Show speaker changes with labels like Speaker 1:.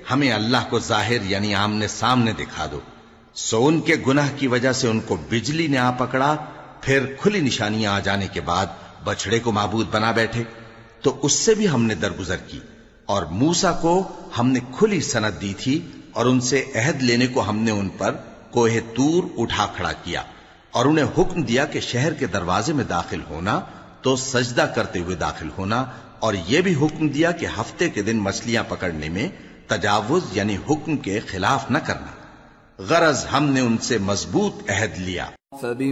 Speaker 1: हमें अल्लाह को जाहिर यानी आमने सामने दिखा दो। सो उनके गुनाह की वजह से उनको बिजली ने आ पकड़ा, फिर खुली निशानियां आ जाने के बाद बछड़े को माबूद बना बैठे, तो उससे भी हमने दरगुजर की। और मूसा को हमने खुली सनद दी थी और उनसे अहद लेने को हमने उन पर कोहे तूर उठा खड़ा किया और उन्हें हुक्म दिया कि शहर के दरवाजे में दाखिल होना तो सजदा करते हुए दाखिल होना, और यह भी हुक्म दिया कि हफ्ते के दिन मछलियां पकड़ने में तजावुज यानी हुक्म के खिलाफ न करना। गरज हमने उनसे मजबूत अहद लिया।